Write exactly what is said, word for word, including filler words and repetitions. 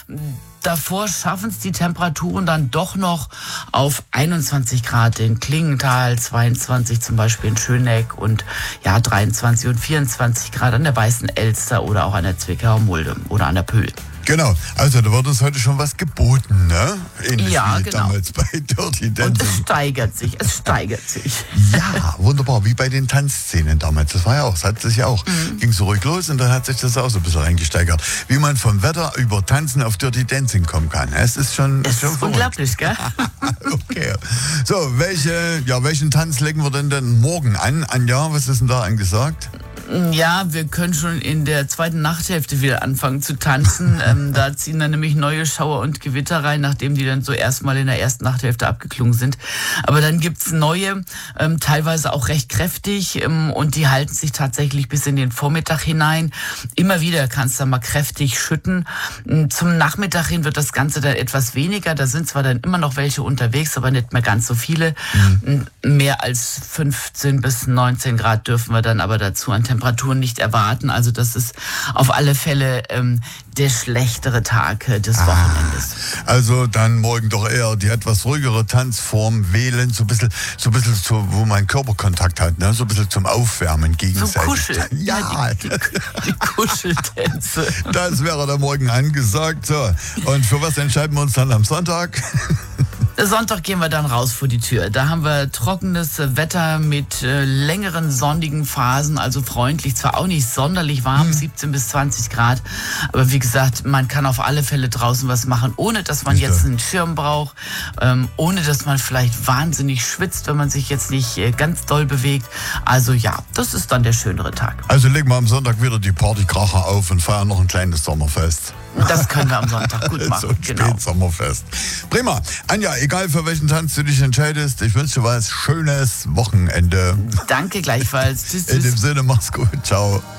Davor schaffen es die Temperaturen dann doch noch auf einundzwanzig Grad in Klingenthal, zweiundzwanzig zum Beispiel in Schöneck und ja dreiundzwanzig und vierundzwanzig Grad an der Weißen Elster oder auch an der Zwickauer Mulde oder an der Pöhl. Genau, also da wird uns heute schon was geboten, ne? Ähnlich ja, wie genau. damals bei Dirty Dancing. Und es steigert sich, es steigert sich. Ja, wunderbar, wie bei den Tanzszenen damals. Das war ja auch, das hat sich ja auch, mhm. ging so ruhig los und dann hat sich das auch so ein bisschen reingesteigert. Wie man vom Wetter über Tanzen auf Dirty Dancing kommen kann. Es ist schon, es ist schon unglaublich, gell? Okay. So, welche, ja, welchen Tanz legen wir denn denn morgen an? Anja, was ist denn da angesagt? Ja, wir können schon in der zweiten Nachthälfte wieder anfangen zu tanzen. ähm, da ziehen dann nämlich neue Schauer und Gewitter rein, nachdem die dann so erstmal in der ersten Nachthälfte abgeklungen sind. Aber dann gibt's neue, ähm, teilweise auch recht kräftig ähm, und die halten sich tatsächlich bis in den Vormittag hinein. Immer wieder kannst du mal kräftig schütten. Zum Nachmittag hin wird das Ganze dann etwas weniger. Da sind zwar dann immer noch welche unterwegs, aber nicht mehr ganz so viele. Mhm. Mehr als fünfzehn bis neunzehn Grad dürfen wir dann aber dazu an Temperaturen nicht erwarten. Also das ist auf alle Fälle ähm, der schlechtere Tag äh, des ah, Wochenendes. Also dann morgen doch eher die etwas ruhigere Tanzform wählen, so ein bisschen, so ein bisschen zu, wo man Körperkontakt hat, ne? So ein bisschen zum Aufwärmen gegenseitig. So kuscheln. Ja, ja die, die, die Kuscheltänze. Das wäre da morgen angesagt. So. Und für was entscheiden wir uns dann am Sonntag? Sonntag gehen wir dann raus vor die Tür. Da haben wir trockenes Wetter mit äh, längeren sonnigen Phasen, also freundlich, zwar auch nicht sonderlich warm, hm. siebzehn bis zwanzig Grad, aber wie gesagt, man kann auf alle Fälle draußen was machen, ohne dass man jetzt einen Schirm braucht, ähm, ohne dass man vielleicht wahnsinnig schwitzt, wenn man sich jetzt nicht äh, ganz doll bewegt. Also ja, das ist dann der schönere Tag. Also legen wir am Sonntag wieder die Partykracher auf und feiern noch ein kleines Sommerfest. Das können wir am Sonntag gut machen. So ein genau. Spätsommerfest. Prima. Anja, egal für welchen Tanz du dich entscheidest, ich wünsche dir was schönes Wochenende. Danke gleichfalls. Tschüss, tschüss. In dem Sinne, mach's gut. Ciao.